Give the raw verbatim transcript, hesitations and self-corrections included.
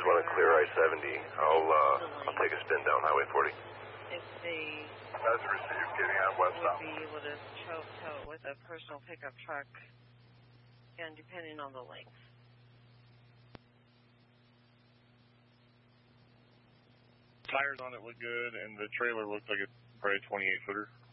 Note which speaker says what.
Speaker 1: want to clear I seventy. I'll, uh, I'll take a spin down Highway forty.
Speaker 2: If they
Speaker 3: That's received, getting on westbound.
Speaker 2: would be able to tow, tow it with a personal pickup truck, and depending on the length.
Speaker 4: Tires on it look good, and the trailer looks like it's probably a twenty-eight footer.